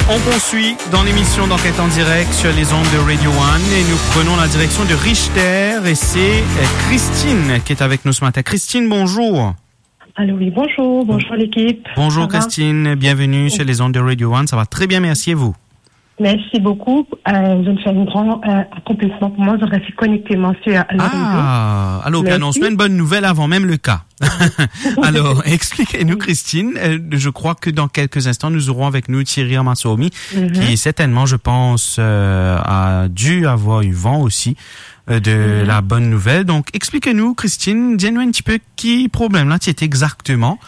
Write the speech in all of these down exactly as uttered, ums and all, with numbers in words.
On poursuit dans l'émission d'enquête en direct sur les ondes de Radio One et nous prenons la direction de Richter et c'est Christine qui est avec nous ce matin. Christine, bonjour. Allô, oui, bonjour, bonjour l'équipe. Bonjour ça Christine, va? Bienvenue sur les ondes de Radio One, ça va très bien, merci et vous? Merci beaucoup. Euh, je me fais un grand euh, accomplissement pour moi. J'aurais pu connecter mon sur le réseau. Ah, alors on annonce une bonne nouvelle avant même le cas. Alors, expliquez-nous Christine. Euh, je crois que dans quelques instants, nous aurons avec nous Thierry Ramassoumi, mm-hmm. qui certainement, je pense, euh, a dû avoir eu vent aussi euh, de mm-hmm. la bonne nouvelle. Donc, expliquez-nous Christine, dis-nous un petit peu qui problème là, c'est exactement.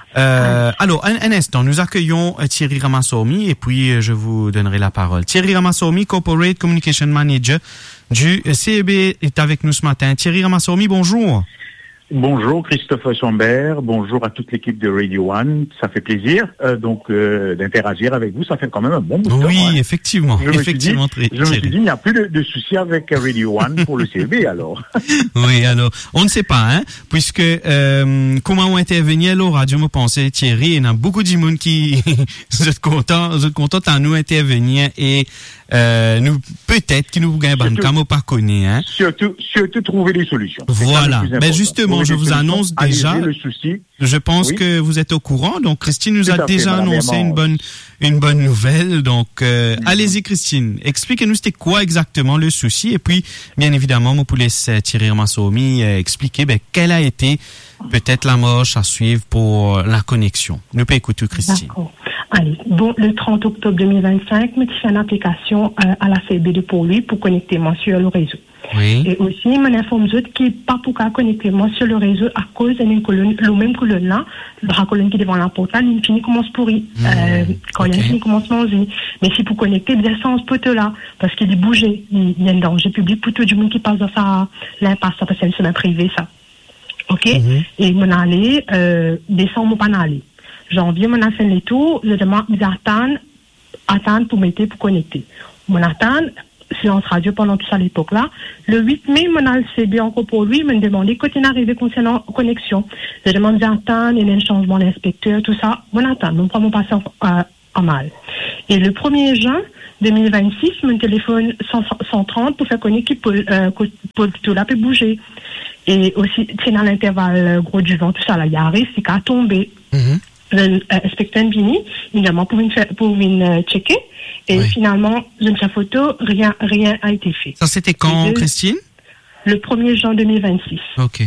Euh, alors, un, un instant, nous accueillons Thierry Ramassoumi et puis je vous donnerai la parole. Thierry Ramassoumi, Corporate Communication Manager du C E B, est avec nous ce matin. Thierry Ramassoumi, bonjour. Bonjour Christophe Chambert, bonjour à toute l'équipe de Radio One, ça fait plaisir euh, donc euh, d'interagir avec vous, ça fait quand même un bon bout de temps. Oui, hein. effectivement, je effectivement. Me dit, je me suis dit, il n'y a plus de, de soucis avec Radio One pour le C E B alors. Oui, alors, on ne sait pas, hein, puisque euh, comment on intervenu à la radio, me pensais Thierry, il y a beaucoup de monde qui vous êtes content, vous êtes content à nous intervenir et euh, nous peut-être qui nous gagnent comme on pas connaît, hein. Surtout, surtout trouver des solutions. Voilà, ben justement. Je vous annonce déjà, le souci. Je pense oui. que vous êtes au courant. Donc Christine nous Tout a déjà fait, annoncé une bonne, une bonne nouvelle. Donc euh, mm-hmm. allez-y Christine, expliquez-nous c'était quoi exactement le souci et puis bien évidemment on peut laisser Thierry Ramassoumi euh, expliquer ben, quelle a été peut-être la marche à suivre pour la connexion. Nous peut écouter Christine. D'accord. Allez, bon, le trente octobre deux mille vingt-cinq, je fais une application euh, à la C B D pour lui pour connecter moi sur le réseau. Oui. Et aussi, je m'informe qui n'est pas pour connecter moi sur le réseau à cause d'une colonne, le même colonne là, la colonne qui est devant la portale, il finit commence pourri. Mmh. Euh, quand okay. il y a fini commence manger. Mais si pour connecter, bien sans ce poteau là, parce qu'il est bougé, il y a un danger public pour tout le monde qui passe dans sa, l'impasse, parce que c'est une semaine privée, ça. Ok? Mmh. Et mon aller, euh, décembre, mon pas aller. Janvier, mon a fait les tours, je demande, j'attends, attendre pour m'aider pour connecter. Mon attend, silence radio pendant tout ça à l'époque-là. Le huit mai, mon a le C B encore pour lui, me demandait quand il est arrivé concernant connexion. Je demande, j'attends, il y a un changement d'inspecteur, tout ça. Mon attend, mon pas mon passé en, euh, en mal. Et le premier juin deux mille vingt-six, mon téléphone cent trente pour faire connaître pour, euh, pour tout là peut bouger. Et aussi, c'est dans l'intervalle gros du vent, tout ça là, il arrive, c'est qu'à tomber. Mm-hmm. L'inspecteur Bini, évidemment, pour une, pour une checker. Et oui. Finalement, je ne fais photo, rien, rien a été fait. Ça, c'était quand, deux, Christine? Le premier juin deux mille vingt-six. OK.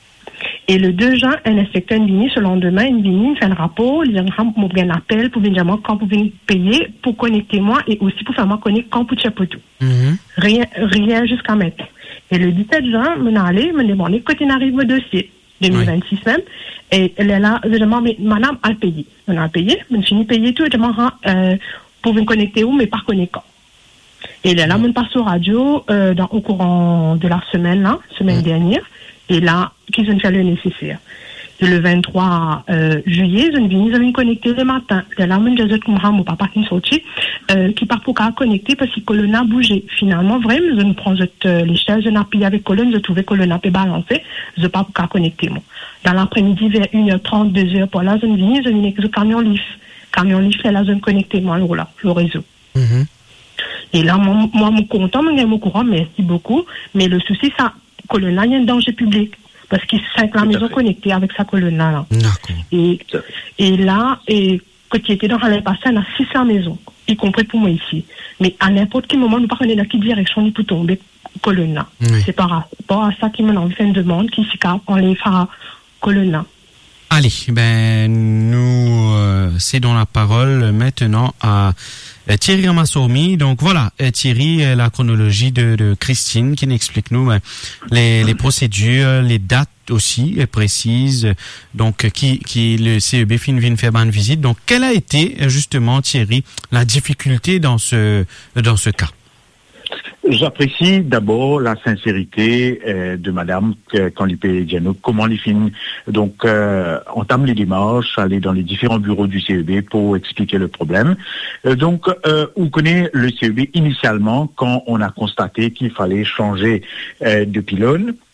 Et le deux juin, un inspecteur Bini, ce lendemain, il vient, il fait un rapport, il fait un appel pour venir dire quand vous venez payer, pour connecter moi, et aussi pour faire moi connaître quand pour checker photo. Mm-hmm. Rien, rien jusqu'à maintenant. Et le dix-sept juin, je suis allé, je me demandé quand il arrive au dossier. deux mille vingt-six oui. Même. Et elle est là, je demande, mais madame a payé. On a payé, on a fini de payer tout, je demande, euh, pour vous connecter où, mais par connectant. Et elle est là, on passe au radio, euh, dans, au courant de la semaine, là, semaine mmh. dernière, et là, qu'ils ont fait le nécessaire. Et le vingt-trois euh, juillet, je viens de connecter le matin. Et là, mon Jésus, mon papa qui est sorti, euh, qui part pour connecter parce que le colonne a bougé. Finalement, vraiment, je me prends euh, l'échelle, je n'ai pas avec colonne, je trouvais que le colonne a balancé, je pars pour connecter moi. Dans l'après-midi, vers une heure trente, deux heures, pour là, je viens, je viens avec le camion Leaf. Camion Leaf, c'est là, je me connecter moi, là, le réseau. Mm-hmm. Et là, moi, moi, mon content, mon gars, mon courant, merci beaucoup. Mais le souci, ça, colonne là, il y a un danger public. Parce qu'il s'est la maison connectée avec sa colonne là. Et, et là, et, quand il était dans la passé, on a six la maison, y compris pour moi ici. Mais à n'importe quel moment, nous ne connaissons pas dans quelle direction nous peut tomber colonne là. Oui. C'est par rapport à ça qui m'a fait une demande qui s'y cap en les fera colonne là. Allez, ben, nous, euh, cédons la parole maintenant à euh, Thierry Ramassoumi. Donc voilà, euh, Thierry, euh, la chronologie de, de Christine qui nous explique nous euh, les, les procédures, les dates aussi euh, précises. Donc qui, qui le C E B fin vient faire une visite. Donc quelle a été justement Thierry la difficulté dans ce dans ce cas? J'apprécie d'abord la sincérité euh, de Madame euh, Canlipé Diano. Comment les films donc euh, entame les démarches, aller dans les différents bureaux du C E B pour expliquer le problème. Euh, donc, euh, on connaît le C E B initialement quand on a constaté qu'il fallait changer euh, de pylône.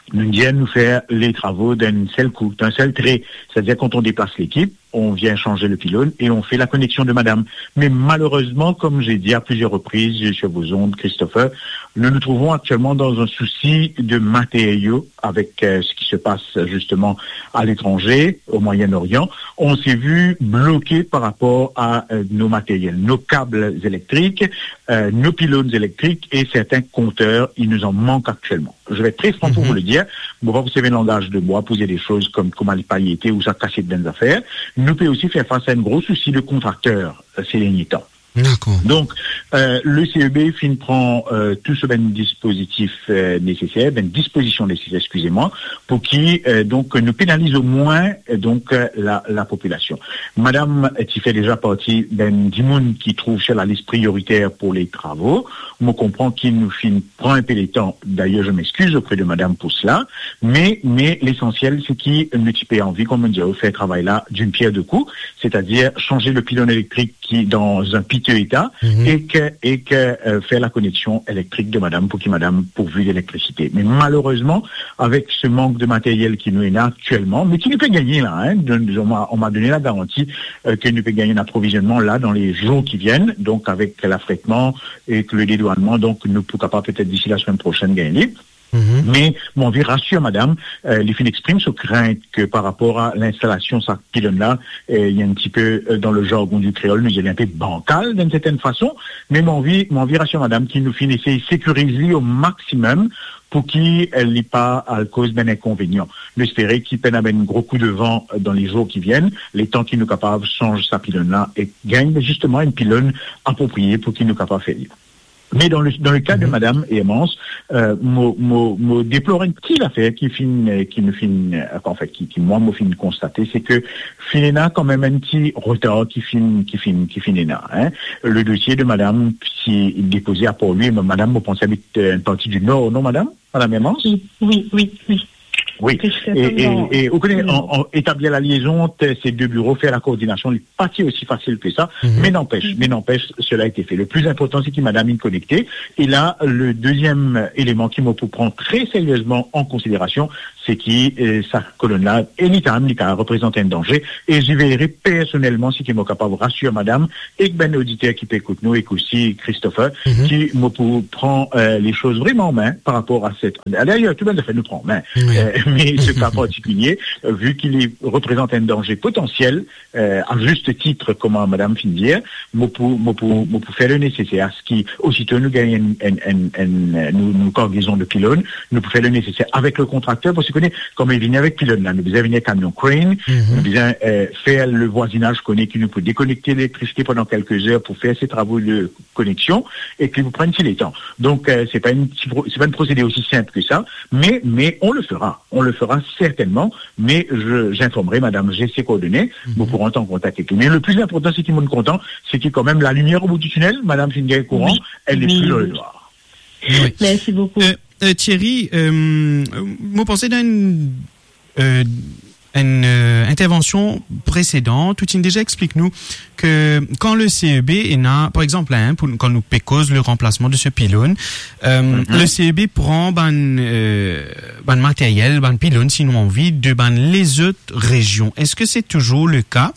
nous viennent nous faire les travaux d'un seul coup, d'un seul trait. C'est-à-dire quand on déplace l'équipe, on vient changer le pylône et on fait la connexion de madame. Mais malheureusement, comme j'ai dit à plusieurs reprises sur vos ondes, Christopher, nous nous trouvons actuellement dans un souci de matériaux avec euh, ce qui se passe justement à l'étranger, au Moyen-Orient. On s'est vu bloqué par rapport à euh, nos matériels, nos câbles électriques, euh, nos pylônes électriques et certains compteurs. Il nous en manque actuellement. Je vais être très franc mm-hmm. pour vous le dire. Bon, vous savez, le langage de bois, poser des choses comme comment les pailletés ou ça casser de bonnes affaires. Nous pouvons aussi faire face à un gros souci de contracteurs euh, ces derniers temps. D'accord. Donc, euh, le C E B fin prend euh, tout ce ben dispositif euh, nécessaire, ben disposition nécessaire, excusez-moi, pour qui euh, donc nous pénalise au moins euh, donc euh, la, la population. Madame, qui fait déjà partie ben du monde qui trouve sur la liste prioritaire pour les travaux, on comprend qu'il nous fin prend un peu les temps. D'ailleurs, je m'excuse auprès de Madame pour cela, mais mais l'essentiel c'est qu'il nous type envie, comme on dit, fait travail là d'une pierre deux coups, c'est-à-dire changer le pylône électrique qui dans un piteux état mm-hmm. et que et que euh, faire la connexion électrique de madame pour qui madame pourvu d'électricité. Mais malheureusement, avec ce manque de matériel qui nous est là actuellement, mais qui nous peut gagner là, hein, de, on m'a on m'a donné la garantie euh, que nous peut gagner un approvisionnement là dans les jours qui viennent, donc avec l'affrètement et que le dédouanement, donc nous pourrons pas peut-être d'ici la semaine prochaine gagner. Mm-hmm. Mais mon vie rassure madame, euh, les filles expriment ce crainte que par rapport à l'installation de ce pylône-là, euh, il y a un petit peu euh, dans le jargon du créole, nous y a un peu bancal d'une certaine façon, mais mon vie, mon vie rassure madame qui nous finissait essayer de sécuriser au maximum pour qu'il n'y ait pas à cause d'un inconvénient. Nous espérons qu'il peine avec un gros coup de vent dans les jours qui viennent, les temps qu'il nous capable change sa pylône-là et gagne justement une pylône appropriée pour qu'il nous capable faire libre. Mais dans le dans le cas mm-hmm. de Madame Emmons, euh, mo mo mo déplore une petite affaire qui fin qui me fin euh, en fait qui qui moi me fin constater, c'est que Finena quand même un petit retard qui fin qui fin qui finena hein. Le dossier de Madame si il déposé à pour lui, mais Madame vous pensez habite une partie du nord, non Madame Madame Emmons? Oui oui oui. oui. Oui, et, et, et vous connaissez, en, en établir la liaison, ces deux bureaux, faire la coordination, n'est pas aussi facile que ça, mm-hmm. mais n'empêche, mais n'empêche, cela a été fait. Le plus important, c'est qu'il madame est connectée. Et là, le deuxième élément qui me prend très sérieusement en considération, c'est qui euh, sa colonne-là, anytime, il représente un danger. Et j'y verrai personnellement, si qui m'a capable de rassurer madame, et que ben auditeur qui peut écouter nous, et aussi Christopher, mm-hmm. qui me prend euh, les choses vraiment en main par rapport à cette... D'ailleurs, tout le monde fait nous prend en main. Mm-hmm. Euh, mais ce cas particulier, euh, vu qu'il est, représente un danger potentiel, euh, à juste titre, comme madame fin de dire, moi pour, moi pour, moi pour faire le nécessaire, ce qui, aussitôt nous gagnons une, une, une, une, nous, nous cargaison de pylônes, nous pour faire le nécessaire avec le contracteur, parce que comme il vient avec pylône là, nous devons venir camion crane, mm-hmm. nous devons euh, faire le voisinage connaît qui nous peut déconnecter l'électricité pendant quelques heures pour faire ces travaux de connexion et qui vous prennent si les temps. Donc euh, c'est pas une c'est pas un procédé aussi simple que ça, mais mais on le fera. On le fera certainement, mais je, j'informerai Madame G ses coordonnées, mm-hmm. vous pourrez en contact avec lui. Mais le plus important, c'est qu'il m'en content, c'est qu'il y a quand même la lumière au bout du tunnel, Madame Fingaye courant, oui. elle n'est oui. plus dans le noir. Oui. Merci beaucoup. Euh, euh, Thierry, euh, vous pensez d'une euh, une euh, intervention précédente, tout déjà explique-nous que quand le C E B est là, par exemple, hein, pour, quand nous pécose le remplacement de ce pylône, euh, mm-hmm. le C E B prend ben euh, ben matériel, ben pylône, sinon envie de ben les autres régions. Est-ce que c'est toujours le cas?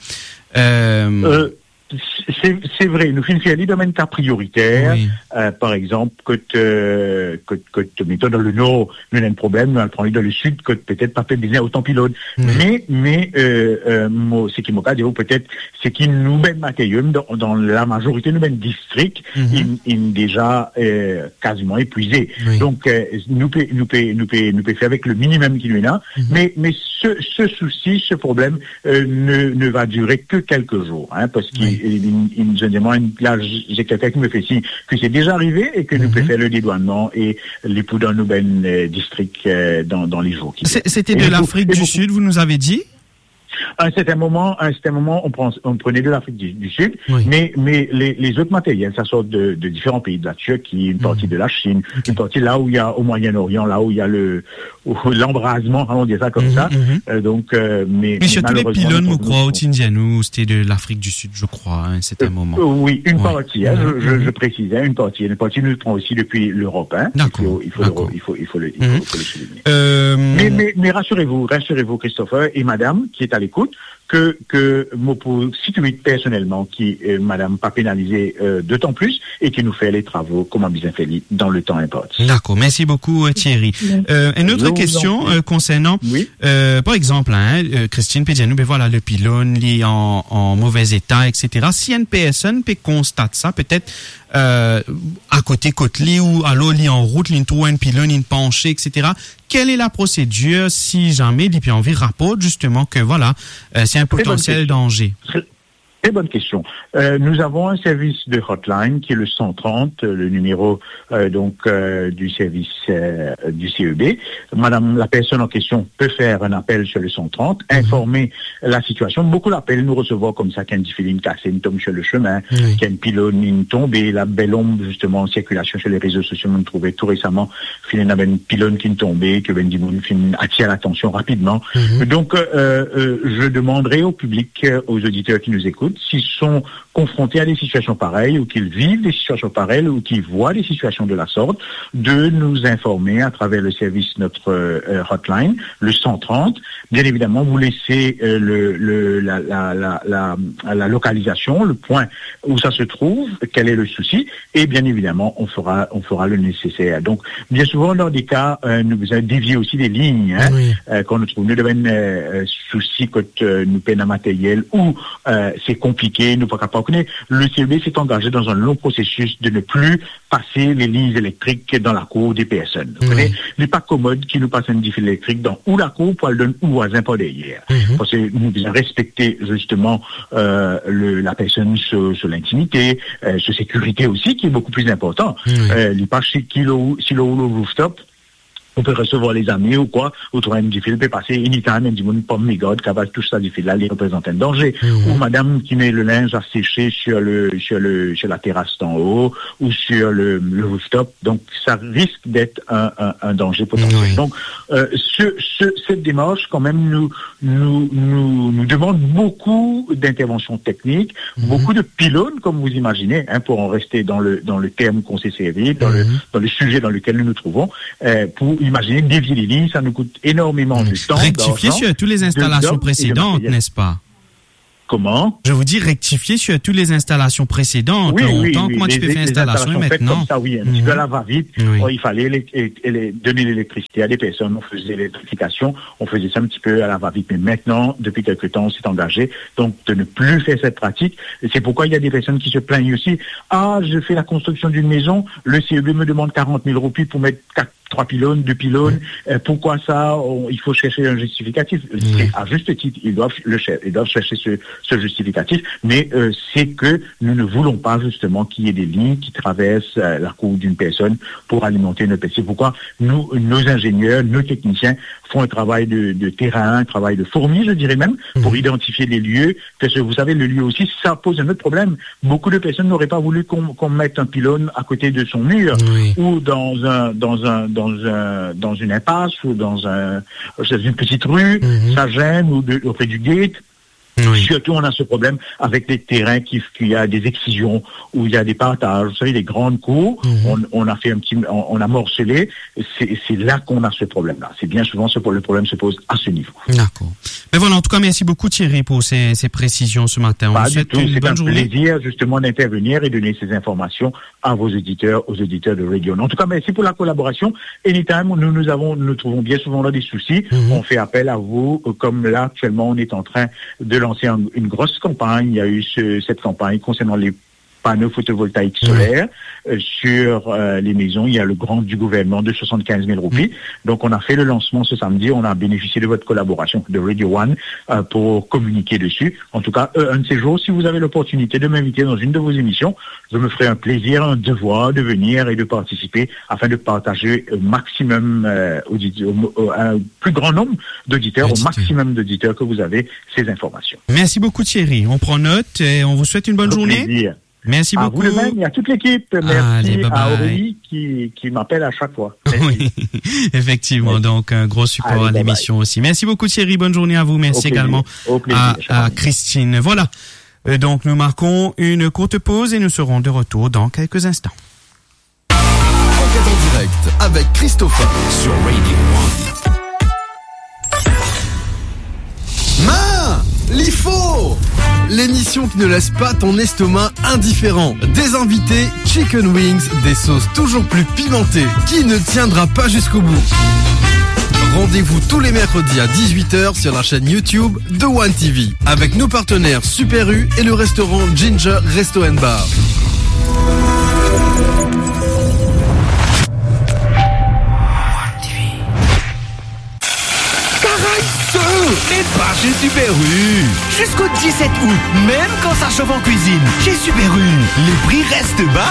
Euh, euh... C'est, c'est vrai, nous finissons les domaines cas prioritaires, oui. euh, par exemple, que, euh, que, que, mettons, dans le nord, nous avons un problème, nous allons dans le sud, que peut-être pas fait bien autant pylône. Oui. Mais, mais, euh, euh, moi, ce qui m'a dit, peut-être, c'est qu'il nous met matériaux dans, dans la majorité de nos districts, mm-hmm. il, il déjà, euh, quasiment épuisé. Oui. Donc, euh, nous peut, nous peut, nous peut, nous peut faire avec le minimum qui nous est là. Mm-hmm. Mais, mais ce, ce souci, ce problème, euh, ne, ne va durer que quelques jours, hein, parce qu'il, oui. Il, il nous demande, là, j'ai quelqu'un qui me fait signe que c'est déjà arrivé et que mm-hmm. nous pouvons faire le dédouanement et les poudres dans nos ben, euh, districts euh, dans, dans les jours qui viennent. C'était de l'Afrique du Sud, vous nous avez dit? À un certain moment, à un certain moment, on, prend, on prenait de l'Afrique du, du Sud, oui. mais, mais les, les autres matériels, ça sort de, de différents pays, de la Turquie, une partie mmh. de la Chine, okay. une partie là où il y a au Moyen-Orient, là où il y a le l'embrasement, on dit ça comme mmh, ça. Mmh. Euh, donc, euh, mais, mais, mais surtout les pylônes, je crois, au Tindianou, c'était de l'Afrique du Sud, je crois, à un certain euh, moment. Euh, oui, une ouais. partie, hein, mmh. je, je précisais, une partie. Une partie nous prend aussi depuis l'Europe. Hein. D'accord. Il faut, il faut, le, il faut, il faut le, il faut, mmh. il faut le souligner. Euh... Mais, mais, mais rassurez-vous, rassurez-vous, Christopher et Madame, qui est à l'écoute, que que Mopo situe personnellement qui euh, Madame pas pénalisée euh, d'autant plus et qui nous fait les travaux comme un bien fait dans le temps imparti. D'accord, merci beaucoup Thierry. Euh, une autre Hello, question euh, concernant oui? euh, par exemple hein, euh, Christine Pédianou, ben voilà le pylône lié en, en mauvais état, et cetera. Si une personne peut constate ça, peut-être euh, à côté côté ou à l'eau li en route, li trouve un pylône, une penchée, et cetera. Quelle est la procédure si jamais il puis envie rapporte justement que voilà euh, c'est un potentiel danger? Très bonne question. Euh, nous avons un service de hotline qui est le cent trente, le numéro euh, donc euh, du service euh, du C E B. Madame, la personne en question peut faire un appel sur le cent trente, informer mmh. la situation. Beaucoup d'appels nous recevons comme ça, qu'un diffiline cassé, une tombe sur le chemin, mmh. qu'un pylône, une tombe, et la belle ombre justement en circulation sur les réseaux sociaux. Nous trouvons tout récemment, finalement, avait une pylône qui tombait, que ben attire l'attention rapidement. Mmh. Donc, euh, euh, je demanderai au public, aux auditeurs qui nous écoutent, s'ils sont confrontés à des situations pareilles ou qu'ils vivent des situations pareilles ou qu'ils voient des situations de la sorte, de nous informer à travers le service, notre euh, hotline, le cent trente. Bien évidemment, vous laissez euh, le, le, la, la, la, la, la localisation, le point où ça se trouve, quel est le souci, et bien évidemment, on fera, on fera le nécessaire. Donc, bien souvent, dans des cas, euh, nous avons dévié aussi des lignes, hein, oui. euh, quand nous trouvons, nous devons euh, souci quand euh, nous peinons un matériel ou euh, c'est compliqué, nous pas capables. Le C E B s'est engagé dans un long processus de ne plus passer les lignes électriques dans la cour des personnes. Vous voyez, il n'est pas commode qui nous passe un fil électrique dans ou la cour pour le donner ou voisin pas derrière. Mm-hmm. Parce que nous devons respecter justement euh, le, la personne sur, sur l'intimité, euh, sur sécurité aussi, qui est beaucoup plus important. Mm-hmm. Euh, il n'est pas chez qui le, si le rooftop, on peut recevoir les amis ou quoi, ou trouver un fil peut passer anytime, et dit, mon pomme mégode, capable tout ça du fil là, il représente un danger. Mmh. Ou madame qui met le linge à sécher sur le, sur le, sur la terrasse d'en haut, ou sur le, le rooftop. Donc, ça risque d'être un, un, un danger potentiel. Mmh. Donc, euh, ce, ce, cette démarche, quand même, nous, nous, nous, nous demande beaucoup d'interventions techniques, mmh. beaucoup de pylônes, comme vous imaginez, hein, pour en rester dans le, dans le terme qu'on s'est servi, dans mmh. le, dans le sujet dans lequel nous nous trouvons, euh, pour imaginez, dévier les lignes, ça nous coûte énormément de temps. Rectifier sur toutes les installations précédentes, n'est-ce pas? Comment? Je vous dis rectifier sur toutes les installations précédentes. Oui, oui, Longtemps, oui. comment tu peux faire installation et maintenant? Comme ça, oui. Un petit peu à la va-vite. Oui. Oh, il fallait les, les, les, donner l'électricité à des personnes. On faisait l'électrification. On faisait ça un petit peu à la va-vite. Mais maintenant, depuis quelque temps, on s'est engagé. Donc, de ne plus faire cette pratique. Et c'est pourquoi il y a des personnes qui se plaignent aussi. Ah, je fais la construction d'une maison. Le C E B me demande quarante mille roupies pour mettre quatre trois pylônes, deux pylônes. Mmh. Euh, pourquoi ça? On, il faut chercher un justificatif. Mmh. À juste titre, ils doivent le cher, ils doivent chercher ce, ce justificatif. Mais euh, c'est que nous ne voulons pas justement qu'il y ait des lignes qui traversent euh, la cour d'une personne pour alimenter notre P C. Pourquoi nous, nos ingénieurs, nos techniciens font un travail de, de terrain, un travail de fourmi, je dirais même, mmh. pour identifier les lieux. Parce que vous savez, le lieu aussi, ça pose un autre problème. Beaucoup de personnes n'auraient pas voulu qu'on, qu'on mette un pylône à côté de son mur oui. ou dans un dans un dans un dans une impasse ou dans un dans une petite rue, mmh. ça gêne, ou de, auprès du gate. Oui. Surtout, on a ce problème avec les terrains qui, qui a des excisions, où il y a des partages. Vous savez, les grandes cours, mmh. on, on a fait un petit, on, on a morcelé. C'est, c'est là qu'on a ce problème-là. C'est bien souvent ce le problème se pose à ce niveau. D'accord. Mais voilà, en tout cas, merci beaucoup Thierry pour ces, ces précisions ce matin. Pas du tout. C'est un journée. plaisir justement d'intervenir et donner ces informations à vos auditeurs, aux auditeurs de Radio. En tout cas, merci pour la collaboration. Anytime, nous nous avons, nous trouvons bien souvent là des soucis. Mmh. On fait appel à vous, comme là actuellement, on est en train de lancer une grosse campagne. Il y a eu ce, cette campagne concernant les panneaux photovoltaïques solaires euh, sur euh, les maisons. Il y a le grant du gouvernement de soixante-quinze mille roupies. Donc on a fait le lancement ce samedi, on a bénéficié de votre collaboration de Radio One euh, pour communiquer dessus. En tout cas, euh, un de ces jours, si vous avez l'opportunité de m'inviter dans une de vos émissions, je me ferai un plaisir, un devoir de venir et de participer afin de partager au maximum, euh, auditeurs, au, au, un plus grand nombre d'auditeurs, au maximum d'auditeurs que vous avez ces informations. Merci beaucoup Thierry, on prend note et on vous souhaite une bonne Au journée. Plaisir. Merci à beaucoup. À vous de même et à toute l'équipe. Merci Allez, bye bye. à Aurélie qui, qui m'appelle à chaque fois. Oui, effectivement. Merci. Donc, un gros support Allez, à bye l'émission bye. aussi. Merci beaucoup Thierry. Bonne journée à vous. Merci Au également Au plaisir, à, à Christine. Voilà. Donc, nous marquons une courte pause et nous serons de retour dans quelques instants. Enquête en direct avec Christopher sur Radio One. Ma, l'I F O, l'émission qui ne laisse pas ton estomac indifférent. Des invités, chicken wings, des sauces toujours plus pimentées. Qui ne tiendra pas jusqu'au bout? Rendez-vous tous les mercredis à dix-huit heures sur la chaîne YouTube de One T V avec nos partenaires Super U et le restaurant Ginger Resto and Bar. Mais pas chez Super U. Jusqu'au dix-sept août, même quand ça chauffe en cuisine, chez Super U, les prix restent bas.